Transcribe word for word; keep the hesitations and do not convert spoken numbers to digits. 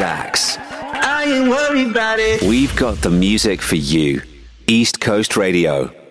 relax. I ain't worried about it. We've got the music for you. East Coast Radio.